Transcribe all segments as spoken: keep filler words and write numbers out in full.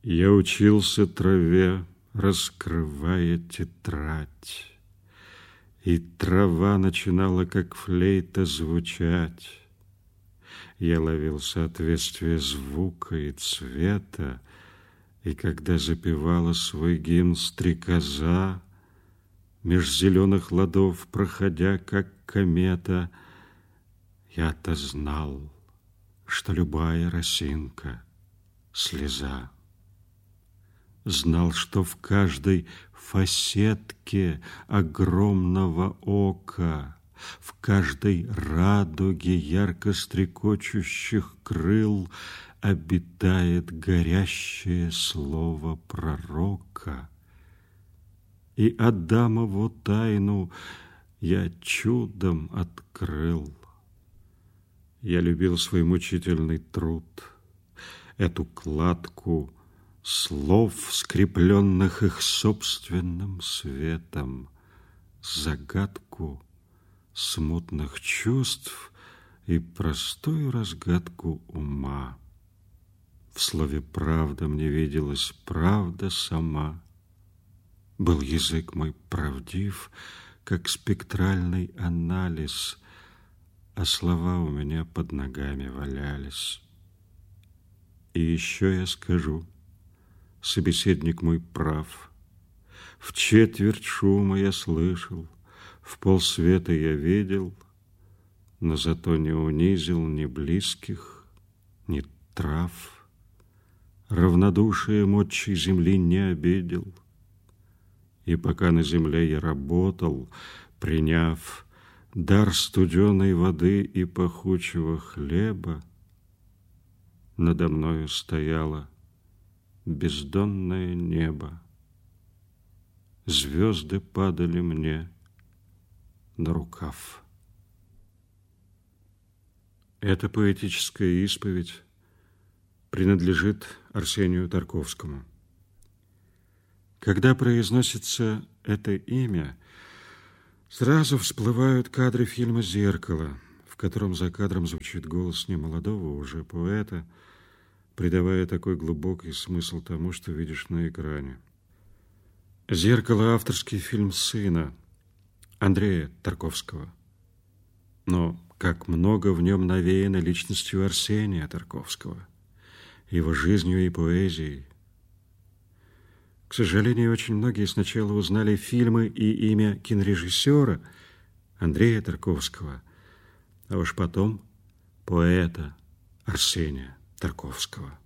Я учился траве, раскрывая тетрадь, и трава начинала, как флейта, звучать. Я ловил соответствие звука и цвета, и когда запевала свой гимн стрекоза, меж зеленых ладов, проходя, как комета, я-то знал, что любая росинка — слеза. Знал, что в каждой фасетке огромного ока, в каждой радуге ярко стрекочущих крыл обитает горящее слово пророка. И Адамову тайну я чудом открыл. Я любил свой мучительный труд, эту кладку слов, скрепленных их собственным светом, загадку смутных чувств и простую разгадку ума. В слове «правда» мне виделась правда сама. Был язык мой правдив, как спектральный анализ, а слова у меня под ногами валялись. И еще я скажу, собеседник мой прав. В четверть шума я слышал, в полсвета я видел, но зато не унизил ни близких, ни трав. Равнодушием отчей земли не обидел. И пока на земле я работал, приняв дар студеной воды и пахучего хлеба, надо мною стояло бездонное небо. Звезды падали мне на рукав. Эта поэтическая исповедь принадлежит Арсению Тарковскому. Когда произносится это имя, сразу всплывают кадры фильма «Зеркало», в котором за кадром звучит голос немолодого уже поэта, придавая такой глубокий смысл тому, что видишь на экране. «Зеркало» — авторский фильм сына Андрея Тарковского. Но как много в нем навеяно личностью Арсения Тарковского, его жизнью и поэзией. К сожалению, очень многие сначала узнали фильмы и имя кинорежиссера Андрея Тарковского, а уж потом поэта Арсения Тарковского.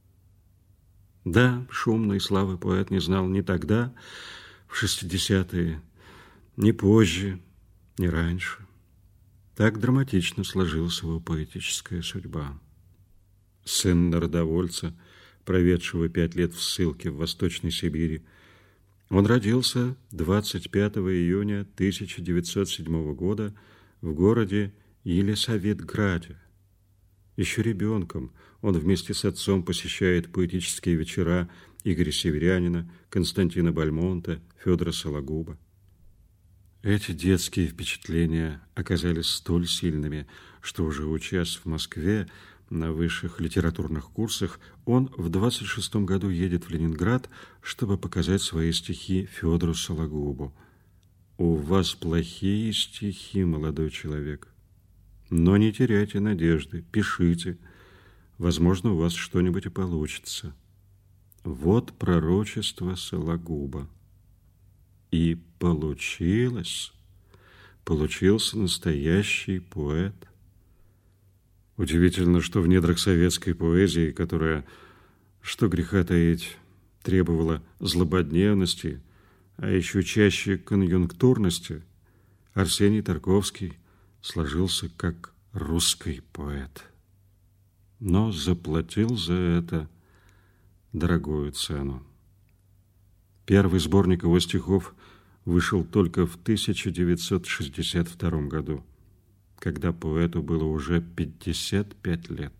Да, шумной славы поэт не знал ни тогда, в шестидесятые, ни позже, ни раньше. Так драматично сложилась его поэтическая судьба. Сын народовольца, проведшего пять лет в ссылке в Восточной Сибири, он родился двадцать пятого июня тысяча девятьсот седьмого года в городе Елисаветграде. Еще ребенком он вместе с отцом посещает поэтические вечера Игоря Северянина, Константина Бальмонта, Федора Сологуба. Эти детские впечатления оказались столь сильными, что уже учась в Москве на высших литературных курсах, он в двадцать шестом году едет в Ленинград, чтобы показать свои стихи Федору Сологубу. «У вас плохие стихи, молодой человек, но не теряйте надежды, пишите, возможно, у вас что-нибудь и получится». Вот пророчество Сологуба. И получилось, получился настоящий поэт. Удивительно, что в недрах советской поэзии, которая, что греха таить, требовала злободневности, а еще чаще конъюнктурности, Арсений Тарковский сложился как русский поэт. Но заплатил за это дорогую цену. Первый сборник его стихов вышел только в тысяча девятьсот шестьдесят втором году, когда поэту было уже пятьдесят пять лет.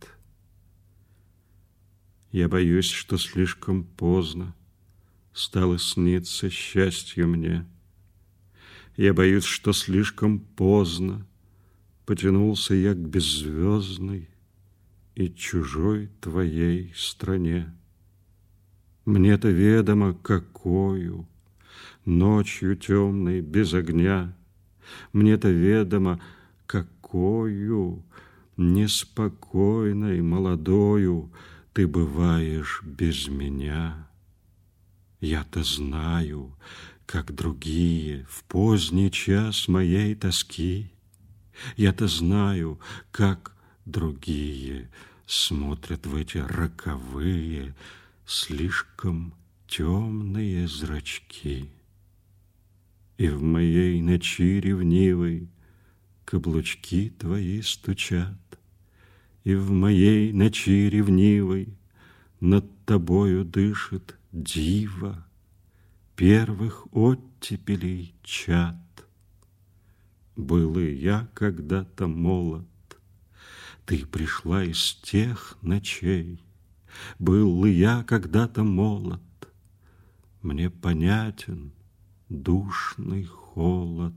Я боюсь, что слишком поздно стало сниться счастье мне. Я боюсь, что слишком поздно потянулся я к беззвездной и чужой твоей стране. Мне-то ведомо, какою ночью темной без огня, мне-то ведомо, какою неспокойной молодою ты бываешь без меня. Я-то знаю, как другие в поздний час моей тоски. Я-то знаю, как другие смотрят в эти роковые, слишком темные зрачки. И в моей ночи ревнивой каблучки твои стучат, и в моей ночи ревнивой над тобою дышит дива первых оттепелей чад. Был и я когда-то молод, ты пришла из тех ночей. Был и я когда-то молод, мне понятен душный холод,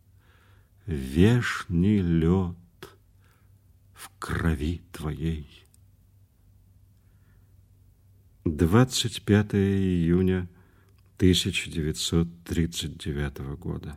вешний лед в крови твоей. двадцать пятое июня тысяча девятьсот тридцать девятого года.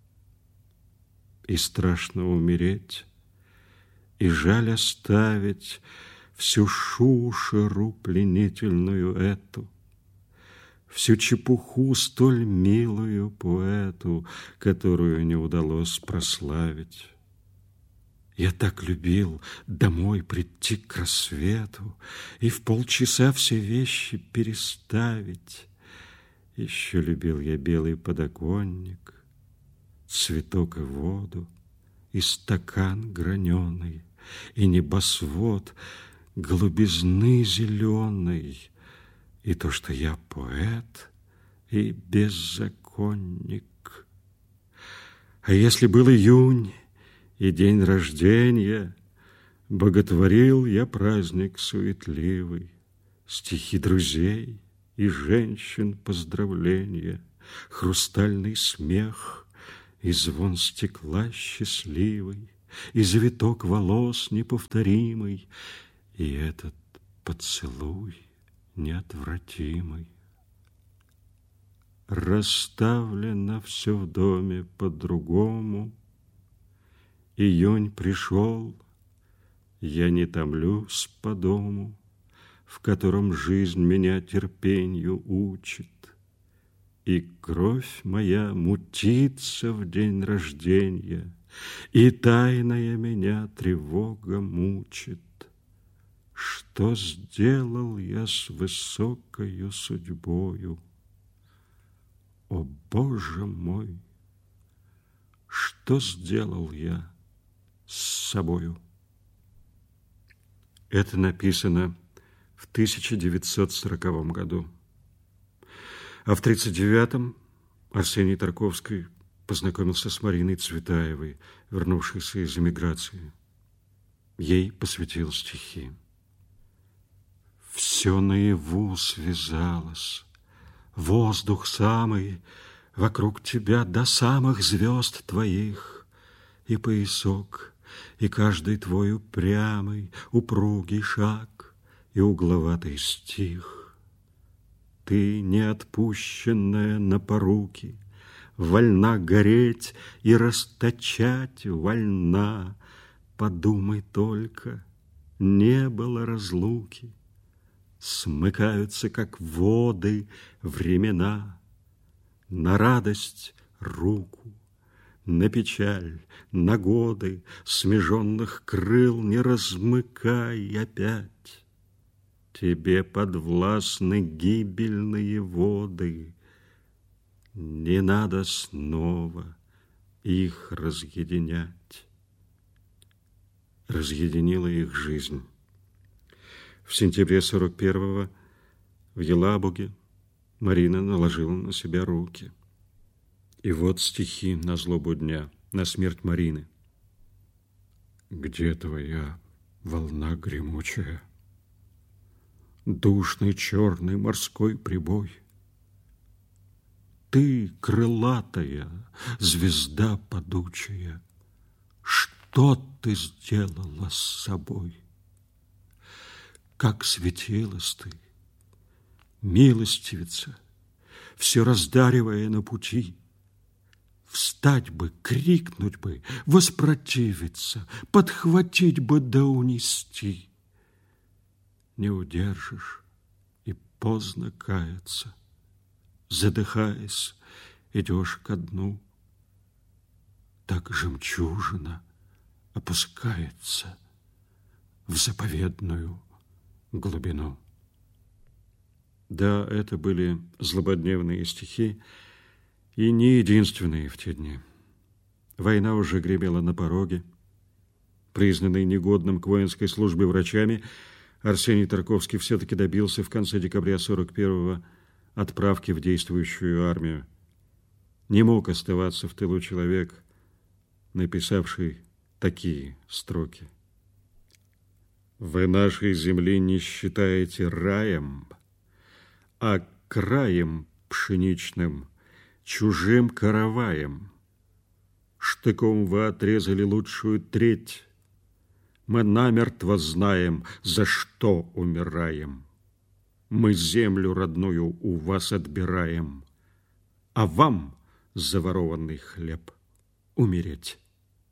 И страшно умереть, и жаль оставить всю шушеру пленительную эту, всю чепуху столь милую поэту, которую не удалось прославить. Я так любил домой прийти к рассвету и в полчаса все вещи переставить. Еще любил я белый подоконник, цветок и воду, и стакан граненый, и небосвод голубизны зеленой, и то, что я поэт и беззаконник. А если был июнь и день рождения, боготворил я праздник суетливый, стихи друзей и женщин поздравления, хрустальный смех и звон стекла счастливый, и завиток волос неповторимый, и этот поцелуй неотвратимый. Расставлено все в доме по-другому. Июнь пришел, я не томлюсь по дому, в котором жизнь меня терпенью учит, и кровь моя мутится в день рождения, и тайная меня тревога мучит. Что сделал я с высокою судьбою? О, Боже мой, что сделал я с собою? Это написано в тысяча девятьсот сороковом году. А в тридцать девятом Арсений Тарковский познакомился с Мариной Цветаевой, вернувшейся из эмиграции. Ей посвятил стихи. Все наяву связалось, воздух самый вокруг тебя до самых звезд твоих, и поясок, и каждый твой упрямый, упругий шаг, и угловатый стих. Ты, неотпущенная на поруки, вольна гореть и расточать вольна. Подумай только, не было разлуки. Смыкаются, как воды, времена. На радость руку, на печаль, на годы смеженных крыл не размыкай опять. Тебе подвластны гибельные воды. Не надо снова их разъединять. Разъединила их жизнь. В сентябре сорок первого в Елабуге Марина наложила на себя руки. И вот стихи на злобу дня, на смерть Марины. Где твоя волна гремучая? Душный черный морской прибой. Ты, крылатая звезда падучая, что ты сделала с собой? Как светилась ты, милостивица, все раздаривая на пути. Встать бы, крикнуть бы, воспротивиться, подхватить бы да унести. Не удержишь, и поздно каяться. Задыхаясь, идешь ко дну. Так жемчужина опускается в заповедную глубину. Да, это были злободневные стихи, и не единственные в те дни. Война уже гремела на пороге. Признанный негодным к воинской службе врачами, Арсений Тарковский все-таки добился в конце декабря сорок первого отправки в действующую армию. Не мог оставаться в тылу человек, написавший такие строки. «Вы нашей земли не считаете раем, а краем пшеничным, чужим караваем. Штыком вы отрезали лучшую треть. Мы намертво знаем, за что умираем. Мы землю родную у вас отбираем, а вам за ворованный хлеб умереть».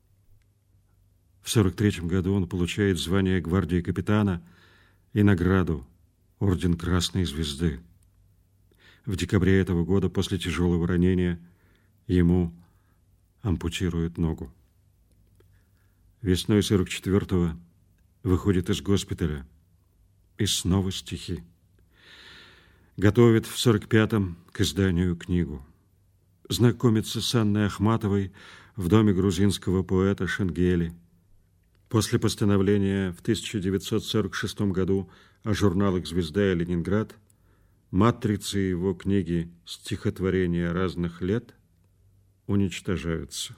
В сорок третьем году он получает звание гвардии капитана и награду орден Красной Звезды. В декабре этого года после тяжелого ранения ему ампутируют ногу. Весной сорок четвертого выходит из госпиталя, и снова стихи. Готовит в сорок пятом к изданию книгу. Знакомится с Анной Ахматовой в доме грузинского поэта Шенгели. После постановления в тысяча девятьсот сорок шестом году о журналах «Звезда» и «Ленинград» матрицы его книги «Стихотворения разных лет» уничтожаются.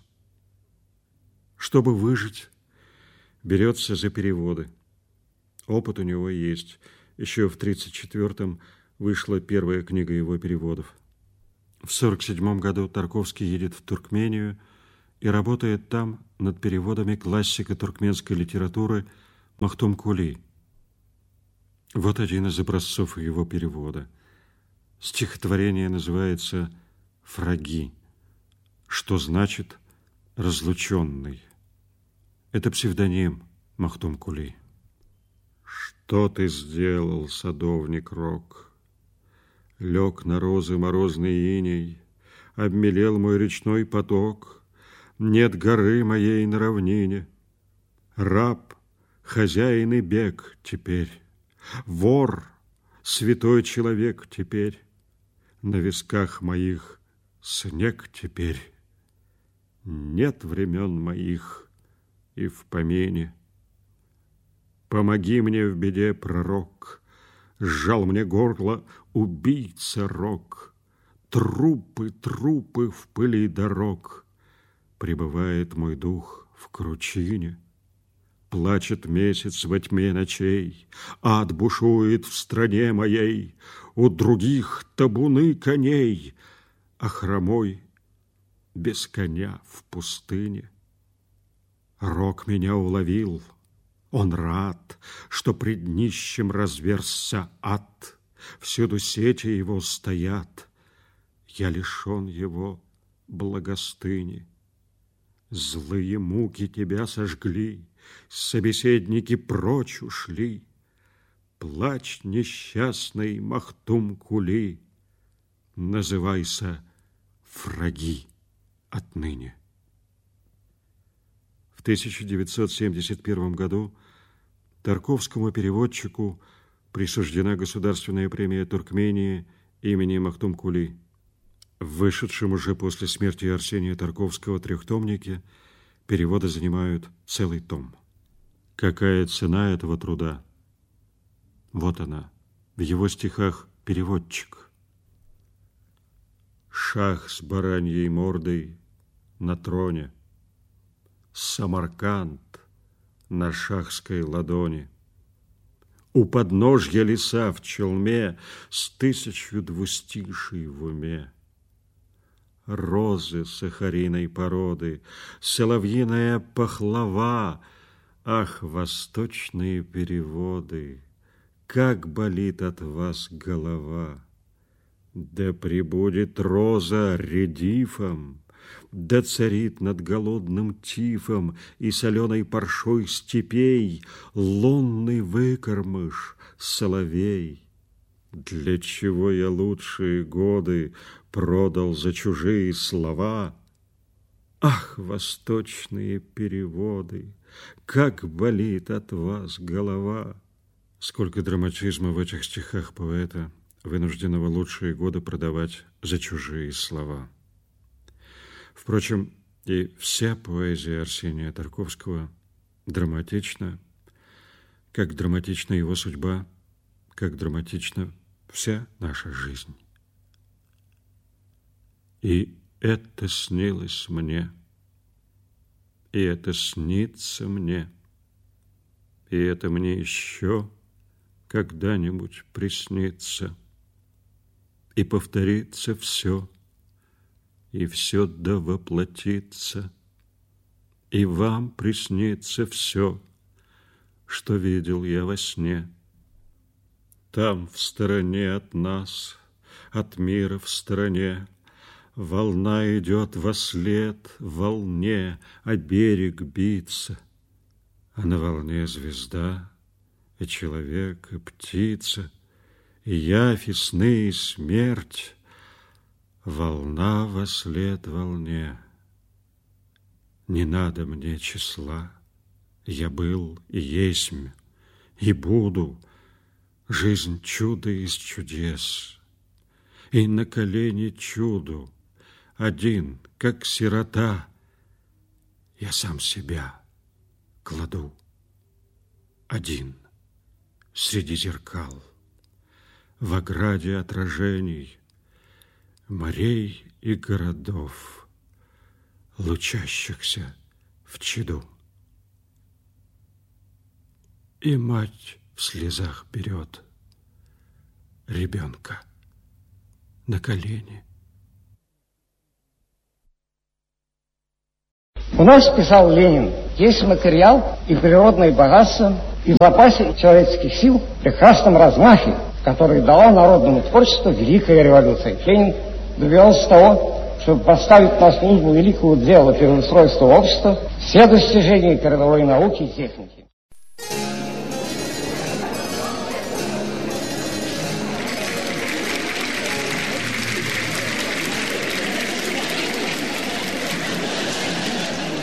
Чтобы выжить, берется за переводы. Опыт у него есть. Еще в тридцать четвёртом вышла первая книга его переводов. В сорок седьмом году Тарковский едет в Туркмению и работает там над переводами классика туркменской литературы Махтум Кули. Вот один из образцов его перевода. Стихотворение называется «Фраги», что значит «разлученный». Это псевдоним Махтум Кули. Что ты сделал, садовник рок? Лег на розы морозный иней, обмелел мой речной поток, нет горы моей на равнине. Раб, хозяин и бег теперь, вор, святой человек теперь, на висках моих снег теперь. Нет времен моих и в помине. Помоги мне в беде, пророк, сжал мне горло убийца рок. Трупы, трупы в пыли дорог. Прибывает мой дух в кручине. Плачет месяц во тьме ночей, ад бушует в стране моей, у других табуны коней, а хромой без коня в пустыне. Рок меня уловил, он рад, что пред нищим разверзся ад, всюду сети его стоят, я лишен его благостыни. Злые муки тебя сожгли, собеседники прочь ушли. Плачь, несчастный Махтум Кули, называйся Фраги отныне. В тысяча девятьсот семьдесят первом году тарковскому переводчику присуждена государственная премия Туркмении имени Махтум Кули. В вышедшем уже после смерти Арсения Тарковского трехтомнике переводы занимают целый том. Какая цена этого труда? Вот она, в его стихах «Переводчик». Шах с бараньей мордой на троне, Самарканд на шахской ладони, у подножья леса в челме с тысячью двустиший в уме. Розы сахариной породы, соловьиная пахлава, ах, восточные переводы, как болит от вас голова! Да пребудет роза редифом, да царит над голодным тифом и соленой паршой степей лунный выкормыш, соловей. Для чего я лучшие годы продал за чужие слова? Ах, восточные переводы, как болит от вас голова! Сколько драматизма в этих стихах поэта, вынужденного лучшие годы продавать за чужие слова. Впрочем, и вся поэзия Арсения Тарковского драматична, как драматична его судьба, как драматична вся наша жизнь. И это снилось мне, и это снится мне, и это мне еще когда-нибудь приснится, и повторится все, и все да воплотится, и вам приснится все, что видел я во сне. Там, в стороне от нас, от мира в стороне, волна идет вослед волне, а берег бится, а на волне звезда, и человек, и птица, и явь, и сны, и смерть, волна вослед волне. Не надо мне числа, я был и есмь, и буду, жизнь чудо из чудес, и на колени чуду, один, как сирота, я сам себя кладу, один, среди зеркал, в ограде отражений, морей и городов, лучащихся в чаду. И мать в слезах берет ребенка на колени. У нас, писал Ленин, есть материал и природные богатства, и в запасе человеческих сил в прекрасном размахе, который дала народному творчеству Великая революция. Ленин добивался того, чтобы поставить на службу великого дела переустройства общества все достижения передовой науки и техники.